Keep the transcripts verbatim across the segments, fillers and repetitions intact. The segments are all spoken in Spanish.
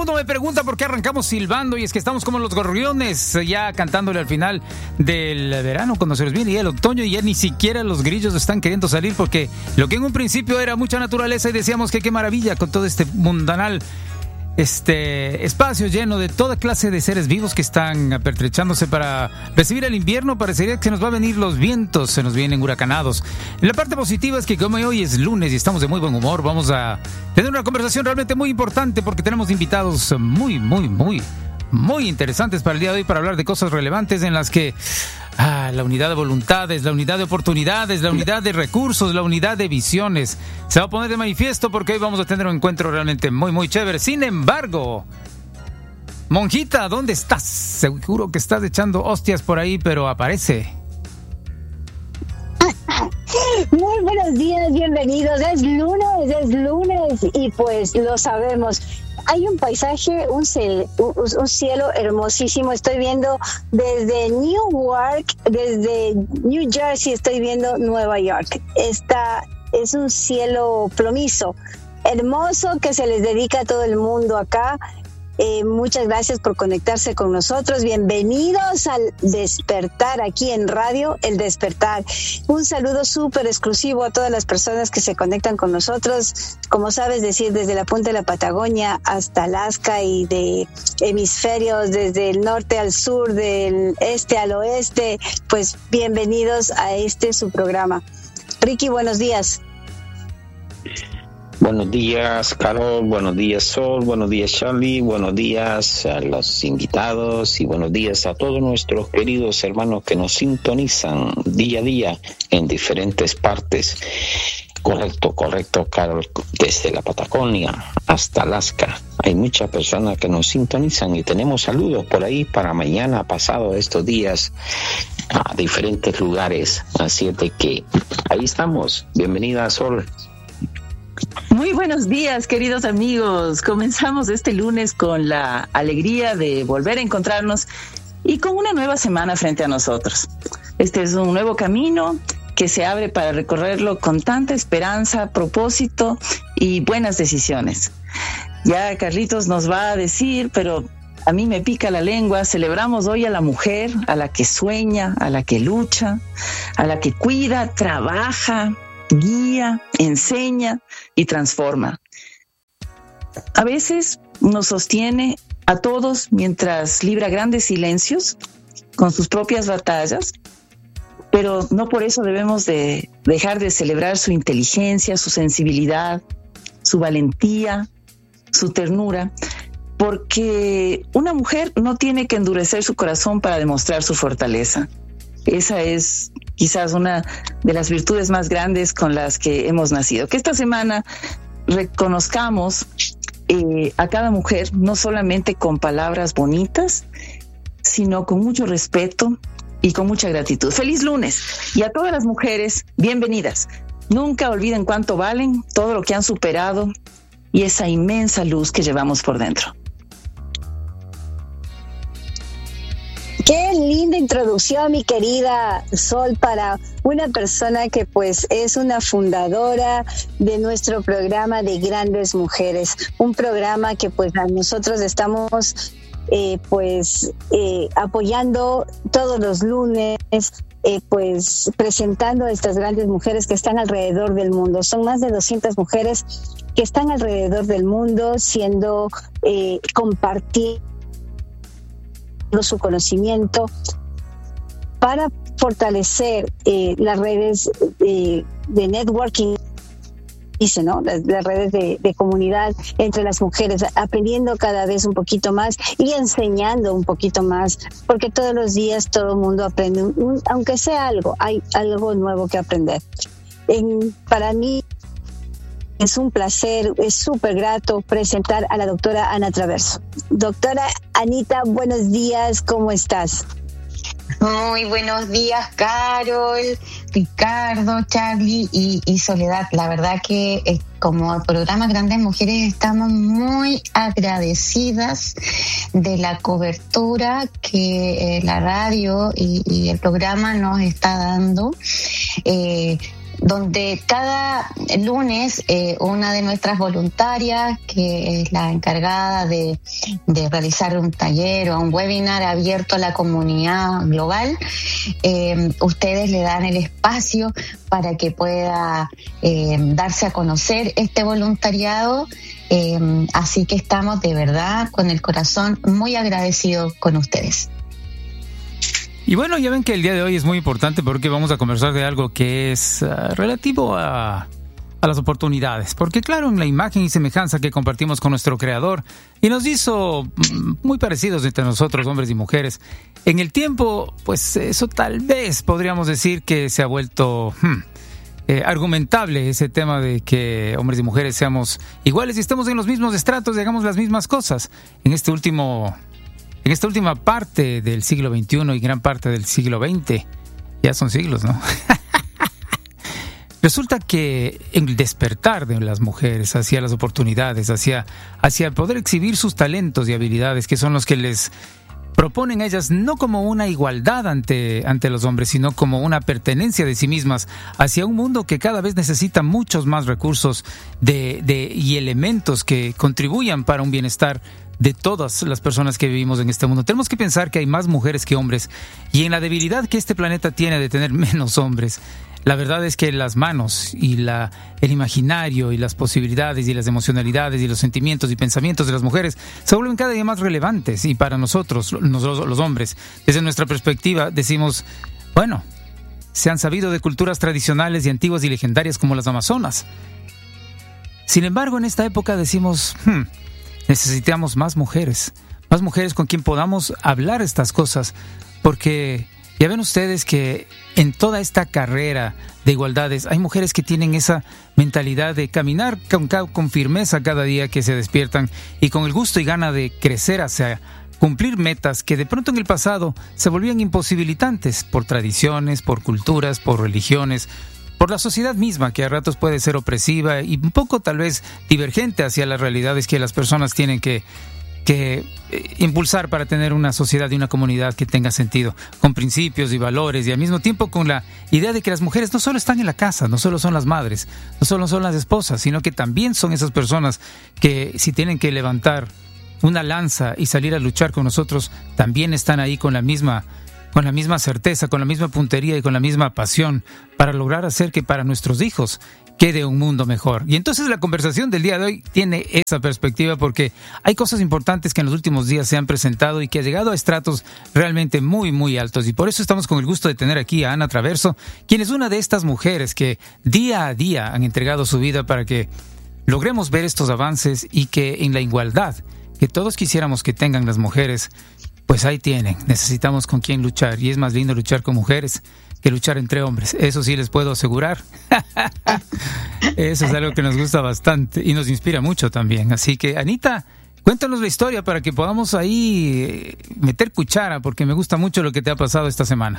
mundo me pregunta por qué arrancamos silbando, y es que estamos como los gorriones, ya cantándole al final del verano, cuando se nos viene ya el otoño y ya ni siquiera los grillos están queriendo salir, porque lo que en un principio era mucha naturaleza y decíamos que qué maravilla con todo este mundanal este espacio lleno de toda clase de seres vivos que están apertrechándose para recibir el invierno, parecería que se nos va a venir los vientos, se nos vienen huracanados. La parte positiva es que como hoy es lunes y estamos de muy buen humor, vamos a tener una conversación realmente muy importante porque tenemos invitados muy, muy, muy, muy interesantes para el día de hoy para hablar de cosas relevantes en las que ah, la unidad de voluntades, la unidad de oportunidades, la unidad de recursos, la unidad de visiones se va a poner de manifiesto porque hoy vamos a tener un encuentro realmente muy, muy chévere. Sin embargo, Monjita, ¿dónde estás? Seguro que estás echando hostias por ahí, pero aparece. Muy buenos días, bienvenidos. Es lunes, es lunes y pues lo sabemos. Hay un paisaje, un, cel, un, un cielo hermosísimo. Estoy viendo desde Newark, desde New Jersey, estoy viendo Nueva York. Esta es un cielo plomizo, hermoso, que se les dedica a todo el mundo acá. Eh, muchas gracias por conectarse con nosotros. Bienvenidos al Despertar aquí en Radio El Despertar. Un saludo súper exclusivo a todas las personas que se conectan con nosotros. Como sabes decir, desde la punta de la Patagonia hasta Alaska y de hemisferios, desde el norte al sur, del este al oeste, pues bienvenidos a este su programa. Ricky, buenos días. Buenos días, Carol. Buenos días, Sol. Buenos días, Charlie. Buenos días a los invitados y buenos días a todos nuestros queridos hermanos que nos sintonizan día a día en diferentes partes. Correcto, correcto, Carol. Desde la Patagonia hasta Alaska. Hay muchas personas que nos sintonizan y tenemos saludos por ahí para mañana, pasado estos días, a diferentes lugares. Así es de que ahí estamos. Bienvenida, Sol. Muy buenos días, queridos amigos. Comenzamos este lunes con la alegría de volver a encontrarnos y con una nueva semana frente a nosotros. Este es un nuevo camino que se abre para recorrerlo con tanta esperanza, propósito y buenas decisiones. Ya Carlitos nos va a decir, pero a mí me pica la lengua, celebramos hoy a la mujer, a la que sueña, a la que lucha, a la que cuida, trabaja, guía, enseña y transforma. A veces nos sostiene a todos mientras libra grandes silencios con sus propias batallas, pero no por eso debemos de dejar de celebrar su inteligencia, su sensibilidad, su valentía, su ternura, porque una mujer no tiene que endurecer su corazón para demostrar su fortaleza. Esa es quizás una de las virtudes más grandes con las que hemos nacido. Que esta semana reconozcamos eh, a cada mujer, no solamente con palabras bonitas, sino con mucho respeto y con mucha gratitud. ¡Feliz lunes! Y a todas las mujeres, bienvenidas. Nunca olviden cuánto valen, todo lo que han superado y esa inmensa luz que llevamos por dentro. Qué linda introducción, mi querida Sol, para una persona que pues es una fundadora de nuestro programa de Grandes Mujeres, un programa que pues nosotros estamos eh, pues eh, apoyando todos los lunes, eh, pues presentando a estas grandes mujeres que están alrededor del mundo. Son más de doscientas mujeres que están alrededor del mundo siendo eh, compartidas su conocimiento para fortalecer eh, las redes eh, de networking, dice, ¿no? Las, las redes de, de comunidad entre las mujeres, aprendiendo cada vez un poquito más y enseñando un poquito más, porque todos los días todo el mundo aprende, un, aunque sea algo, hay algo nuevo que aprender. En, para mí es un placer, es súper grato presentar a la doctora Ana Traverso. Doctora Anita, buenos días, ¿cómo estás? Muy buenos días, Carol, Ricardo, Charlie y, y Soledad. La verdad que eh, como programa Grandes Mujeres estamos muy agradecidas de la cobertura que eh, la radio y, y el programa nos está dando. Eh, donde cada lunes eh, una de nuestras voluntarias, que es la encargada de, de realizar un taller o un webinar abierto a la comunidad global, eh, ustedes le dan el espacio para que pueda eh, darse a conocer este voluntariado. Eh, así que estamos de verdad con el corazón muy agradecidos con ustedes. Y bueno, ya ven que el día de hoy es muy importante porque vamos a conversar de algo que es uh, relativo a, a las oportunidades. Porque claro, en la imagen y semejanza que compartimos con nuestro Creador y nos hizo muy parecidos entre nosotros, hombres y mujeres, en el tiempo, pues eso tal vez podríamos decir que se ha vuelto hmm, eh, argumentable ese tema de que hombres y mujeres seamos iguales y estemos en los mismos estratos y hagamos las mismas cosas. En este último... En esta última parte del siglo veintiuno y gran parte del siglo veinte, ya son siglos, ¿no? Resulta que el despertar de las mujeres hacia las oportunidades, hacia, hacia poder exhibir sus talentos y habilidades, que son los que les proponen a ellas no como una igualdad ante, ante los hombres, sino como una pertenencia de sí mismas hacia un mundo que cada vez necesita muchos más recursos de, de, y elementos que contribuyan para un bienestar de todas las personas que vivimos en este mundo. Tenemos que pensar que hay más mujeres que hombres y en la debilidad que este planeta tiene de tener menos hombres, la verdad es que las manos y la, el imaginario y las posibilidades y las emocionalidades y los sentimientos y pensamientos de las mujeres se vuelven cada día más relevantes y para nosotros, nosotros los hombres, desde nuestra perspectiva decimos, bueno, se han sabido de culturas tradicionales y antiguas y legendarias como las amazonas. Sin embargo, en esta época decimos, hmm, necesitamos más mujeres, más mujeres con quien podamos hablar estas cosas, porque ya ven ustedes que en toda esta carrera de igualdades hay mujeres que tienen esa mentalidad de caminar con, con firmeza cada día que se despiertan y con el gusto y gana de crecer hacia cumplir metas que de pronto en el pasado se volvían imposibilitantes por tradiciones, por culturas, por religiones, por la sociedad misma, que a ratos puede ser opresiva y un poco tal vez divergente hacia las realidades que las personas tienen que, que impulsar para tener una sociedad y una comunidad que tenga sentido, con principios y valores y al mismo tiempo con la idea de que las mujeres no solo están en la casa, no solo son las madres, no solo son las esposas, sino que también son esas personas que si tienen que levantar una lanza y salir a luchar con nosotros, también están ahí con la misma con la misma certeza, con la misma puntería y con la misma pasión para lograr hacer que para nuestros hijos quede un mundo mejor. Y entonces la conversación del día de hoy tiene esa perspectiva porque hay cosas importantes que en los últimos días se han presentado y que ha llegado a estratos realmente muy, muy altos. Y por eso estamos con el gusto de tener aquí a Ana Traverso, quien es una de estas mujeres que día a día han entregado su vida para que logremos ver estos avances y que en la igualdad que todos quisiéramos que tengan las mujeres, pues ahí tienen, necesitamos con quién luchar y es más lindo luchar con mujeres que luchar entre hombres, eso sí les puedo asegurar. Eso es algo que nos gusta bastante y nos inspira mucho también. Así que, Anita, cuéntanos la historia para que podamos ahí meter cuchara, porque me gusta mucho lo que te ha pasado esta semana.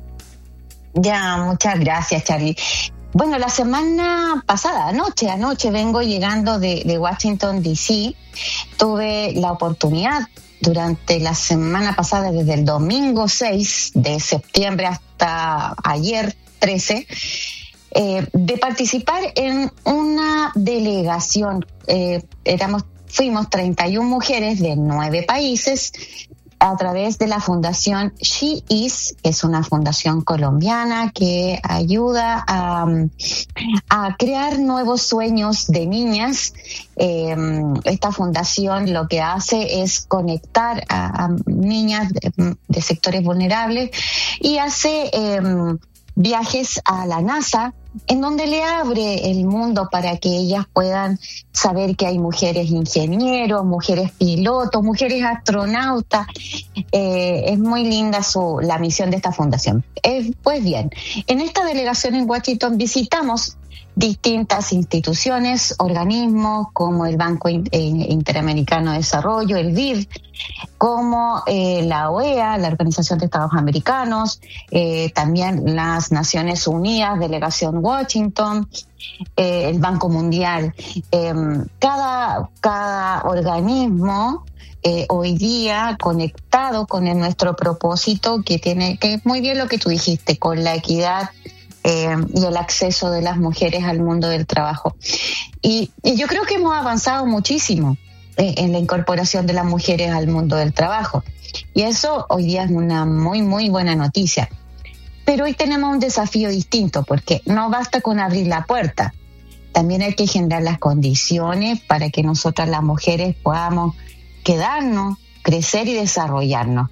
Ya, muchas gracias, Charlie. Bueno, la semana pasada, anoche, anoche vengo llegando de, de Washington, D C. Tuve la oportunidad durante la semana pasada, desde el domingo seis de septiembre hasta ayer trece, eh, de participar en una delegación. Eh, éramos, fuimos treinta y una mujeres de nueve países a través de la fundación She Is, que es una fundación colombiana que ayuda a, a crear nuevos sueños de niñas. Eh, esta fundación lo que hace es conectar a, a niñas de, de sectores vulnerables y hace eh, viajes a la NASA, en donde le abre el mundo para que ellas puedan saber que hay mujeres ingenieros, mujeres pilotos, mujeres astronautas. Eh, es muy linda su, la misión de esta fundación. Eh, pues bien, en esta delegación en Washington visitamos distintas instituciones, organismos como el Banco Interamericano de Desarrollo, el B I D, como eh, la O E A, la Organización de Estados Americanos, eh, también las Naciones Unidas, Delegación Washington, eh, el Banco Mundial. Eh, cada, cada organismo eh, hoy día conectado con el, nuestro propósito, que tiene, que es muy bien lo que tú dijiste, con la equidad eh, y el acceso de las mujeres al mundo del trabajo. Y, y yo creo que hemos avanzado muchísimo eh, en la incorporación de las mujeres al mundo del trabajo. Y eso hoy día es una muy, muy buena noticia. Pero hoy tenemos un desafío distinto, porque no basta con abrir la puerta. También hay que generar las condiciones para que nosotras las mujeres podamos quedarnos, crecer y desarrollarnos.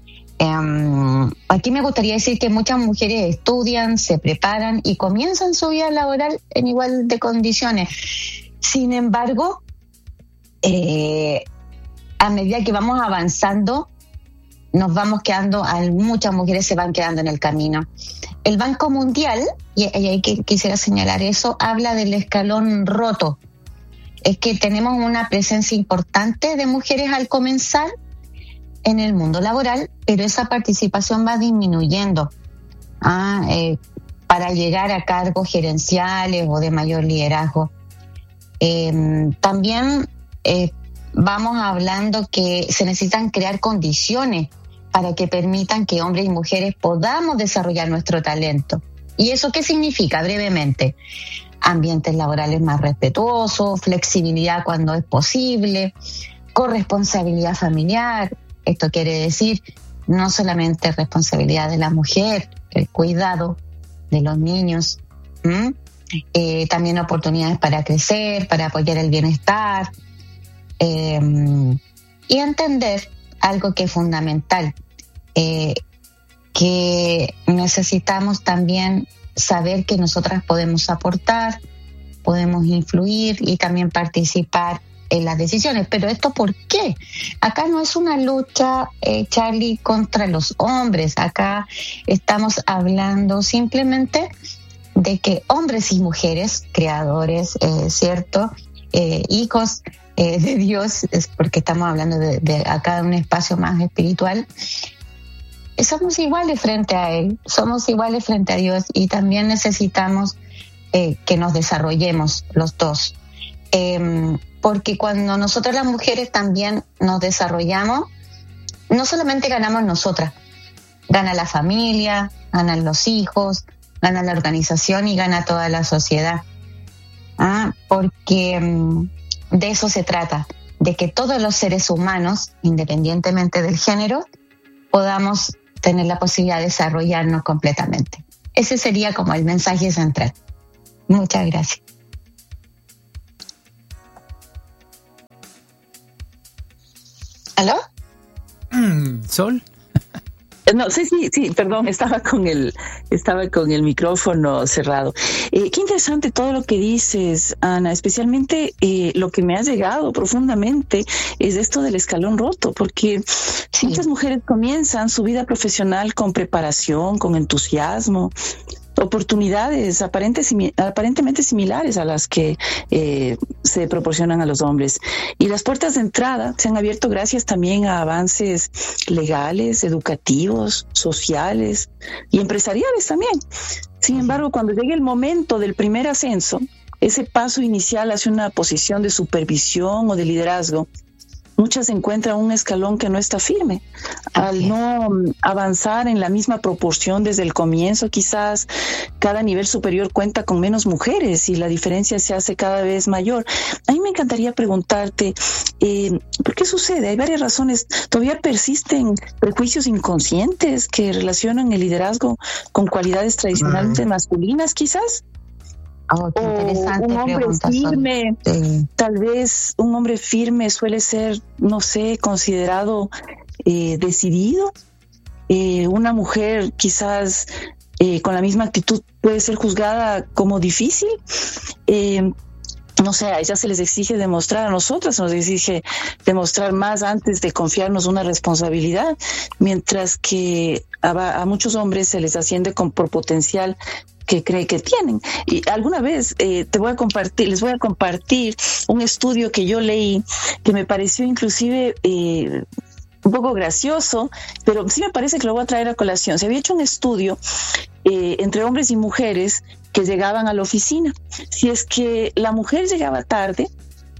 Um, aquí me gustaría decir que muchas mujeres estudian, se preparan y comienzan su vida laboral en igual de condiciones. Sin embargo, eh, a medida que vamos avanzando, nos vamos quedando, muchas mujeres se van quedando en el camino. El Banco Mundial, y ahí quisiera señalar eso, habla del escalón roto. Es que tenemos una presencia importante de mujeres al comenzar en el mundo laboral, pero esa participación va disminuyendo ah, eh, para llegar a cargos gerenciales o de mayor liderazgo. Eh, también eh, vamos hablando que se necesitan crear condiciones para que permitan que hombres y mujeres podamos desarrollar nuestro talento. ¿Y eso qué significa? Brevemente, ambientes laborales más respetuosos, flexibilidad cuando es posible, corresponsabilidad familiar. Esto quiere decir no solamente responsabilidad de la mujer, el cuidado de los niños, ¿Mm? eh, también oportunidades para crecer, para apoyar el bienestar, eh, y entender algo que es fundamental, eh, que necesitamos también saber que nosotras podemos aportar, podemos influir y también participar en las decisiones. Pero ¿esto por qué? Acá no es una lucha, eh, Charlie, contra los hombres. Acá estamos hablando simplemente de que hombres y mujeres, creadores, eh, ¿cierto? Eh, hijos eh, de Dios, es porque estamos hablando de, de acá de un espacio más espiritual. Somos iguales frente a Él, somos iguales frente a Dios y también necesitamos eh, que nos desarrollemos los dos. Eh, porque cuando nosotras las mujeres también nos desarrollamos, no solamente ganamos nosotras, gana la familia, ganan los hijos, gana la organización y gana toda la sociedad. Ah, porque um, de eso se trata, de que todos los seres humanos, independientemente del género, podamos tener la posibilidad de desarrollarnos completamente. Ese sería como el mensaje central. Muchas gracias. ¿Aló? Mm, ¿Sol? No, sí, sí, sí, perdón, estaba con el, estaba con el micrófono cerrado. Eh, qué interesante todo lo que dices, Ana, especialmente eh, lo que me ha llegado profundamente es esto del escalón roto, porque sí. Muchas mujeres comienzan su vida profesional con preparación, con entusiasmo, oportunidades aparentes, aparentemente similares a las que eh, se proporcionan a los hombres. Y las puertas de entrada se han abierto gracias también a avances legales, educativos, sociales y empresariales también. Sin embargo, cuando llegue el momento del primer ascenso, ese paso inicial hacia una posición de supervisión o de liderazgo, muchas encuentran un escalón que no está firme. Al no avanzar en la misma proporción desde el comienzo, quizás cada nivel superior cuenta con menos mujeres y la diferencia se hace cada vez mayor. A mí me encantaría preguntarte, eh, ¿por qué sucede? Hay varias razones. ¿Todavía persisten prejuicios inconscientes que relacionan el liderazgo con cualidades tradicionalmente mm. masculinas, quizás? Oh, qué interesante un hombre pregunta, firme, sí. Tal vez un hombre firme suele ser, no sé, considerado eh, decidido. Eh, una mujer quizás eh, con la misma actitud puede ser juzgada como difícil. Eh, no sé, a ellas se les exige demostrar, a nosotras se nos exige demostrar más antes de confiarnos una responsabilidad, mientras que a, a muchos hombres se les asciende con, por potencial que cree que tienen. Y alguna vez eh, te voy a compartir, les voy a compartir un estudio que yo leí que me pareció inclusive eh, un poco gracioso, pero sí me parece que lo voy a traer a colación. Se había hecho un estudio eh, entre hombres y mujeres que llegaban a la oficina. Si es que la mujer llegaba tarde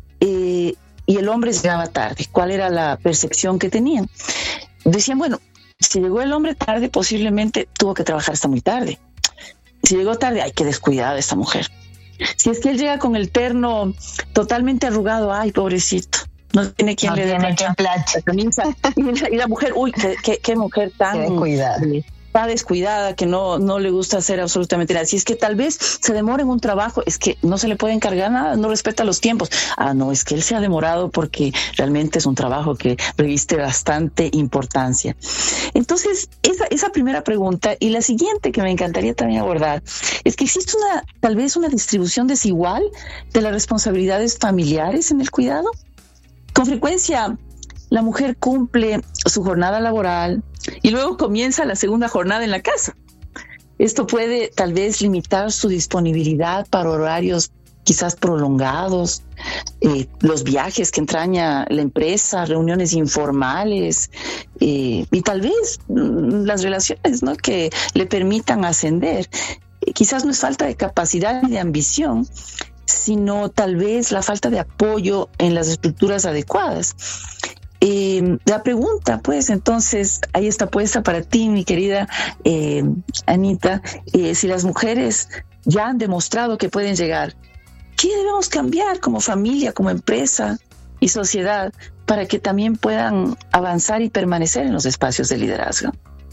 eh, y el hombre llegaba tarde, ¿cuál era la percepción que tenían? Decían, bueno, si llegó el hombre tarde, posiblemente tuvo que trabajar hasta muy tarde. Si llegó tarde, ay, qué descuidada esta mujer. Si es que él llega con el terno totalmente arrugado, ay, pobrecito. No tiene quien no le dé plancha. la camisa. Y la, y la mujer, uy, qué, qué, qué mujer tan qué descuidada. Eh, está descuidada, que no, no le gusta hacer absolutamente nada. Si es que tal vez se demora en un trabajo, es que no se le puede encargar nada, no respeta los tiempos. Ah, no, es que él se ha demorado porque realmente es un trabajo que reviste bastante importancia. Entonces, esa, esa primera pregunta, y la siguiente que me encantaría también abordar, es que existe una, tal vez una distribución desigual de las responsabilidades familiares en el cuidado. Con frecuencia, la mujer cumple su jornada laboral y luego comienza la segunda jornada en la casa. Esto puede tal vez limitar su disponibilidad para horarios quizás prolongados, eh, los viajes que entraña la empresa, reuniones informales eh, y tal vez mm, las relaciones, ¿no?, que le permitan ascender. Eh, quizás no es falta de capacidad ni de ambición, sino tal vez la falta de apoyo en las estructuras adecuadas. Eh, la pregunta, pues, entonces, ahí está puesta para ti, mi querida eh, Anita, eh, si las mujeres ya han demostrado que pueden llegar, ¿qué debemos cambiar como familia, como empresa y sociedad para que también puedan avanzar y permanecer en los espacios de liderazgo?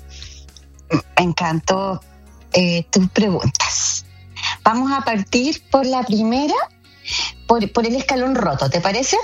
Me encantó eh, tus preguntas. Vamos a partir por la primera, por, por el escalón roto, ¿te parece?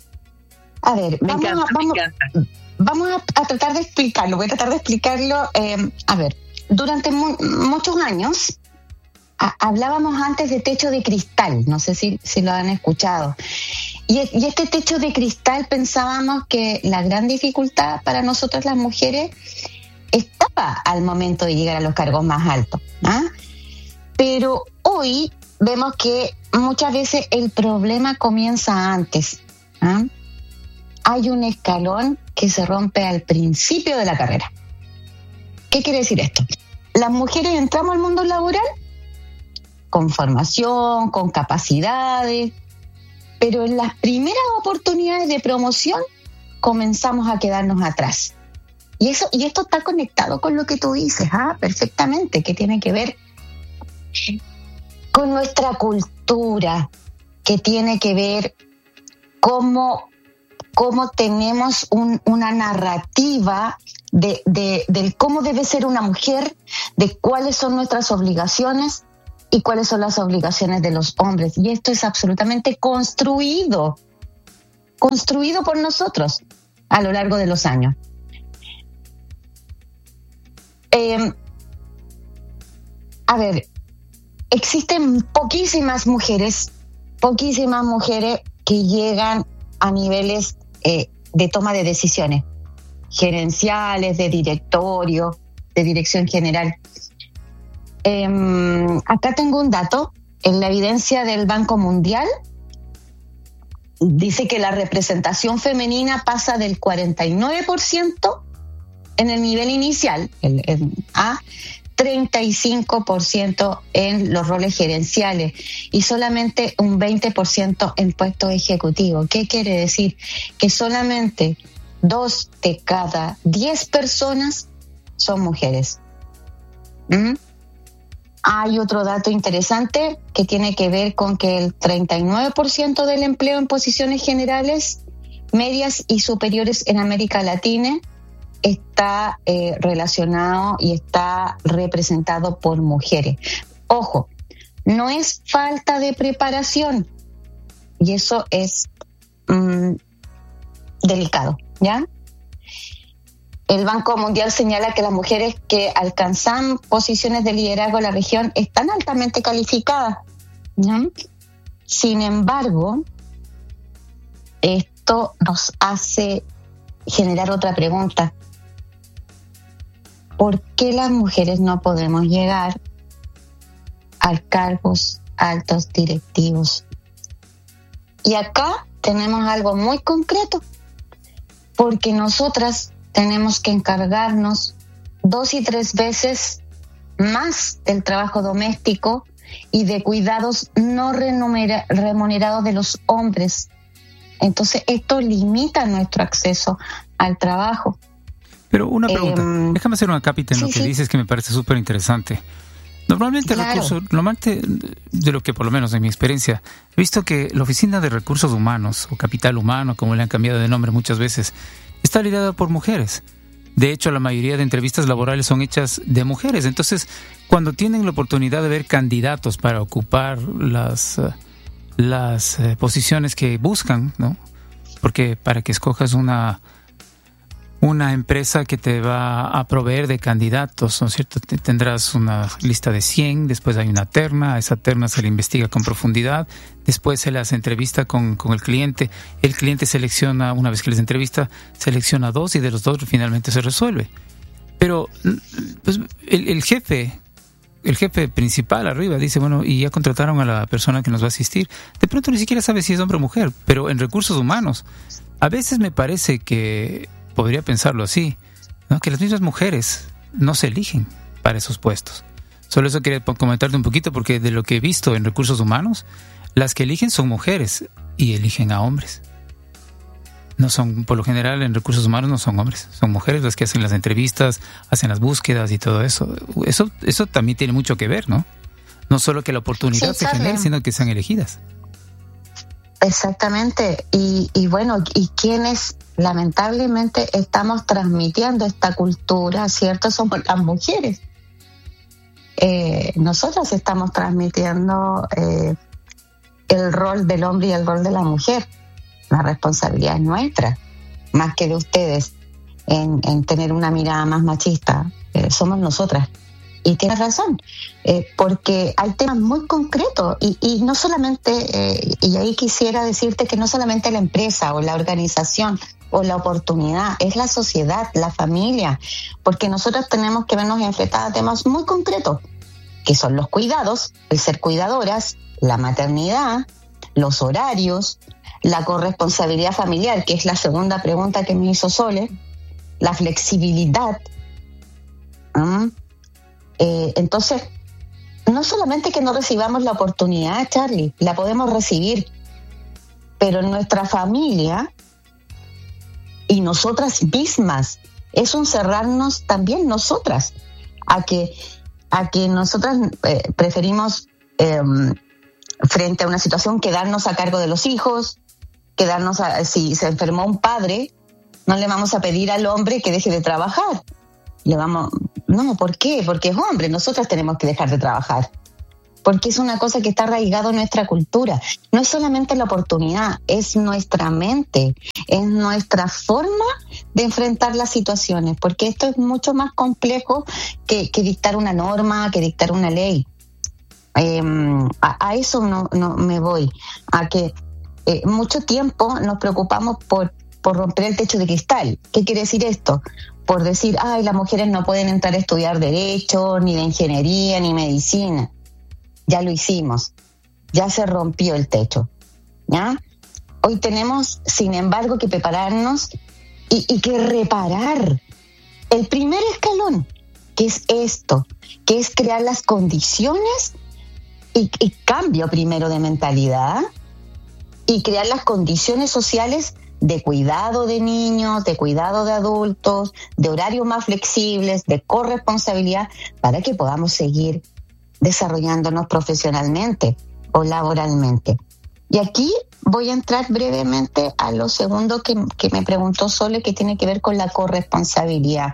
A ver, me vamos, encanta, a, vamos, me encanta. vamos a, a tratar de explicarlo, voy a tratar de explicarlo. Eh, a ver, durante mu- muchos años a, hablábamos antes de techo de cristal, no sé si, si lo han escuchado. Y, y este techo de cristal pensábamos que la gran dificultad para nosotras las mujeres estaba al momento de llegar a los cargos más altos, ¿ah? Pero hoy vemos que muchas veces el problema comienza antes, ¿ah? Hay un escalón que se rompe al principio de la carrera. ¿Qué quiere decir esto? Las mujeres entramos al mundo laboral con formación, con capacidades, pero en las primeras oportunidades de promoción comenzamos a quedarnos atrás. Y eso, y esto está conectado con lo que tú dices, ¿ah? Perfectamente, que tiene que ver con nuestra cultura, que tiene que ver cómo, cómo tenemos un, una narrativa de, de, de cómo debe ser una mujer, de cuáles son nuestras obligaciones y cuáles son las obligaciones de los hombres. Y esto es absolutamente construido, construido por nosotros a lo largo de los años. Eh, a ver, existen poquísimas mujeres, poquísimas mujeres que llegan a niveles eh, de toma de decisiones, gerenciales, de directorio, de dirección general. Eh, acá tengo un dato, en la evidencia del Banco Mundial, dice que la representación femenina pasa del cuarenta y nueve por ciento en el nivel inicial, el, el, a treinta y cinco por ciento en los roles gerenciales y solamente un veinte por ciento en puestos ejecutivos. ¿Qué quiere decir? Que solamente dos de cada diez personas son mujeres. ¿Mm? Hay otro dato interesante que tiene que ver con que el treinta y nueve por ciento del empleo en posiciones generales, medias y superiores en América Latina está eh, relacionado y está representado por mujeres. Ojo, no es falta de preparación y eso es mmm, delicado, ¿ya? El Banco Mundial señala que las mujeres que alcanzan posiciones de liderazgo en la región están altamente calificadas, ¿ya? Sin embargo, esto nos hace generar otra pregunta. ¿Por qué las mujeres no podemos llegar a cargos altos directivos? Y acá tenemos algo muy concreto, porque nosotras tenemos que encargarnos dos y tres veces más del trabajo doméstico y de cuidados no remunerados de los hombres. Entonces, esto limita nuestro acceso al trabajo. Pero una pregunta, eh, déjame hacer una cápita en sí, lo que sí. dices que me parece súper interesante. Normalmente, Claro. recursos, normalmente, de lo que por lo menos en mi experiencia, he visto que la Oficina de Recursos Humanos, o Capital Humano, como le han cambiado de nombre muchas veces, está liderada por mujeres. De hecho, la mayoría de entrevistas laborales son hechas de mujeres. Entonces, cuando tienen la oportunidad de ver candidatos para ocupar las, uh, las uh, posiciones que buscan, ¿no? Porque para que escojas una... una empresa que te va a proveer de candidatos, ¿no es cierto? Tendrás una lista de cien, después hay una terna, a esa terna se le investiga con profundidad, después se le hace entrevista con, con el cliente, el cliente selecciona, una vez que les entrevista, selecciona dos y de los dos finalmente se resuelve. Pero pues, el, el jefe, el jefe principal arriba dice, bueno, y ya contrataron a la persona que nos va a asistir. De pronto ni siquiera sabe si es hombre o mujer, pero en recursos humanos, a veces me parece que podría pensarlo así, ¿no? Que las mismas mujeres no se eligen para esos puestos. Solo eso quería comentarte un poquito, porque de lo que he visto en recursos humanos, las que eligen son mujeres y eligen a hombres. No son, por lo general en recursos humanos no son hombres, son mujeres las que hacen las entrevistas, hacen las búsquedas y todo eso. Eso, eso también tiene mucho que ver, ¿no? No solo que la oportunidad Sí, se genere, Charlie. sino que sean elegidas. Exactamente. Y, y bueno, y quienes lamentablemente estamos transmitiendo esta cultura, ¿cierto? Somos las mujeres. Eh, nosotras estamos transmitiendo eh, el rol del hombre y el rol de la mujer. La responsabilidad es nuestra, más que de ustedes, en, en tener una mirada más machista. Eh, somos nosotras. Y tienes razón, eh, porque hay temas muy concretos y, y no solamente, eh, y ahí quisiera decirte que no solamente la empresa o la organización o la oportunidad, es la sociedad, la familia, porque nosotros tenemos que vernos enfrentadas a temas muy concretos, que son los cuidados, el ser cuidadoras, la maternidad, los horarios, la corresponsabilidad familiar, que es la segunda pregunta que me hizo Sole, la flexibilidad. ¿Mm? Eh, entonces, no solamente que no recibamos la oportunidad, Charlie, la podemos recibir, pero en nuestra familia y nosotras mismas, es un cerrarnos también nosotras, a que, a que nosotras eh, preferimos, eh, frente a una situación, quedarnos a cargo de los hijos, quedarnos a, si se enfermó un padre, no le vamos a pedir al hombre que deje de trabajar. Le vamos, no, ¿por qué? Porque es hombre, nosotras tenemos que dejar de trabajar. Porque es una cosa que está arraigado en nuestra cultura. No es solamente la oportunidad, es nuestra mente, es nuestra forma de enfrentar las situaciones, porque esto es mucho más complejo que, que dictar una norma, que dictar una ley. Eh, a, a eso no, no me voy, a que eh, mucho tiempo nos preocupamos por, por romper el techo de cristal. ¿Qué quiere decir esto? Por decir, ay, las mujeres no pueden entrar a estudiar derecho, ni de ingeniería, ni medicina. Ya lo hicimos, ya se rompió el techo, ¿ya? Hoy tenemos, sin embargo, que prepararnos y, y que reparar el primer escalón, que es esto, que es crear las condiciones y, y cambio primero de mentalidad y crear las condiciones sociales de cuidado de niños, de cuidado de adultos, de horarios más flexibles, de corresponsabilidad, para que podamos seguir desarrollándonos profesionalmente o laboralmente. Y aquí voy a entrar brevemente a lo segundo que, que me preguntó Sole, que tiene que ver con la corresponsabilidad.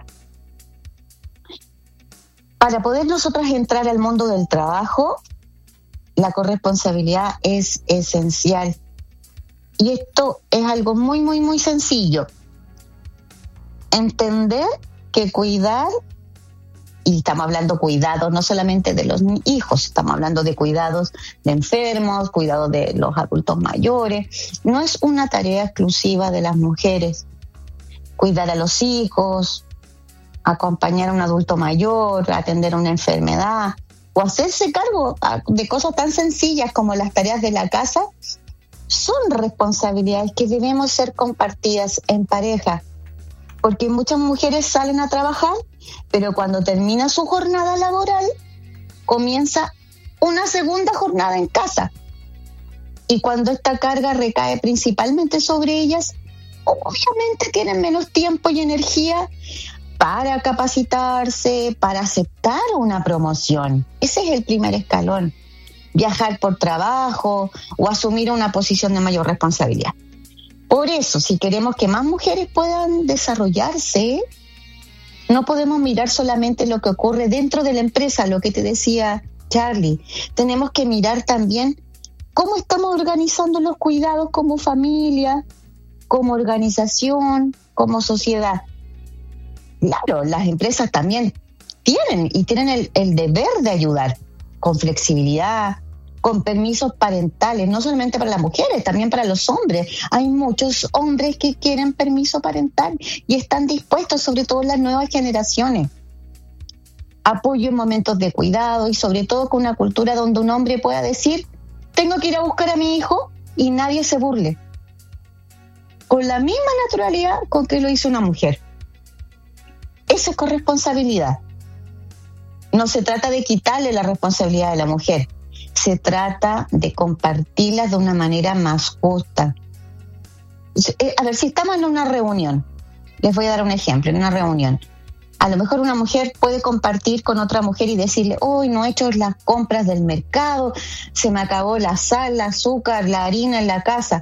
Para poder nosotras entrar al mundo del trabajo, la corresponsabilidad es esencial. Y esto es algo muy, muy, muy sencillo. Entender que cuidar, y estamos hablando cuidados no solamente de los hijos, estamos hablando de cuidados de enfermos, cuidados de los adultos mayores, no es una tarea exclusiva de las mujeres. Cuidar a los hijos, acompañar a un adulto mayor, atender a una enfermedad, o hacerse cargo de cosas tan sencillas como las tareas de la casa, son responsabilidades que debemos ser compartidas en pareja, porque muchas mujeres salen a trabajar, pero cuando termina su jornada laboral, comienza una segunda jornada en casa. Y cuando esta carga recae principalmente sobre ellas, obviamente tienen menos tiempo y energía para capacitarse, para aceptar una promoción. Ese es el primer escalón. Viajar por trabajo o asumir una posición de mayor responsabilidad. Por eso, si queremos que más mujeres puedan desarrollarse, no podemos mirar solamente lo que ocurre dentro de la empresa, lo que te decía Charlie. Tenemos que mirar también cómo estamos organizando los cuidados como familia, como organización, como sociedad. Claro, las empresas también tienen y tienen el, el deber de ayudar con flexibilidad, con permisos parentales, no solamente para las mujeres, también para los hombres. Hay muchos hombres que quieren permiso parental y están dispuestos, sobre todo las nuevas generaciones. Apoyo en momentos de cuidado y sobre todo con una cultura donde un hombre pueda decir, tengo que ir a buscar a mi hijo y nadie se burle. Con la misma naturalidad con que lo hizo una mujer. Eso es corresponsabilidad. No se trata de quitarle la responsabilidad a la mujer. Se trata de compartirlas de una manera más justa. A ver, si estamos en una reunión, les voy a dar un ejemplo, en una reunión. A lo mejor una mujer puede compartir con otra mujer y decirle, hoy no he hecho las compras del mercado, se me acabó la sal, el azúcar, la harina en la casa.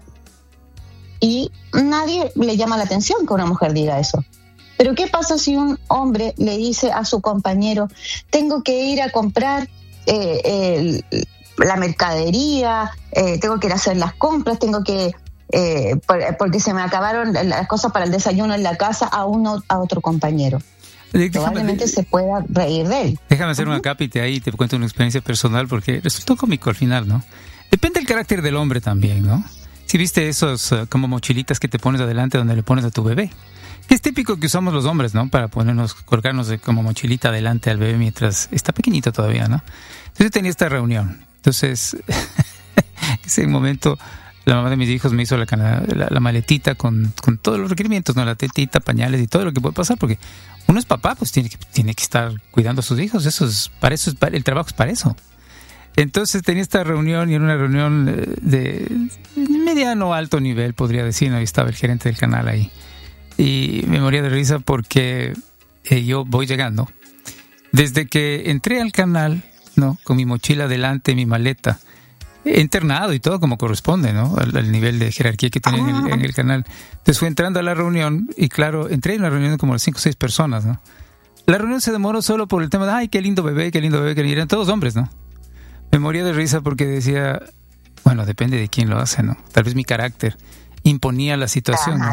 Y nadie le llama la atención que una mujer diga eso. Pero ¿qué pasa si un hombre le dice a su compañero, tengo que ir a comprar eh, eh, la mercadería, eh, tengo que ir a hacer las compras, tengo que, eh, por, porque se me acabaron las cosas para el desayuno en la casa a uno a otro compañero? Déjame, Probablemente se pueda reír de él. Déjame hacer uh-huh. un acápite ahí y te cuento una experiencia personal porque resultó cómico al final, ¿no? Depende del carácter del hombre también, ¿no? Si viste esos uh, como mochilitas que te pones adelante donde le pones a tu bebé. Que es típico que usamos los hombres, ¿no? Para ponernos, colgarnos de como mochilita adelante al bebé mientras está pequeñito todavía, ¿no? Entonces yo tenía esta reunión. Entonces, ese momento, la mamá de mis hijos me hizo la, la, la maletita con, con todos los requerimientos, ¿no? La tetita, pañales y todo lo que puede pasar, porque uno es papá, pues tiene que, tiene que estar cuidando a sus hijos. Eso es, para eso es, el trabajo es para eso. Entonces tenía esta reunión y era una reunión de mediano alto nivel, podría decir, ¿no? Y estaba el gerente del canal ahí. Y me moría de risa porque eh, yo voy llegando. Desde que entré al canal, ¿no? Con mi mochila delante, mi maleta, internado y todo como corresponde, ¿no? Al, al nivel de jerarquía que tienen en, en el canal. Entonces fui entrando a la reunión y claro, entré en una reunión de como cinco o seis personas, ¿no? La reunión se demoró solo por el tema de, ay, qué lindo bebé, qué lindo bebé, que eran todos hombres, ¿no? Me moría de risa porque decía, bueno, depende de quién lo hace, ¿no? Tal vez mi carácter imponía la situación, ¿no?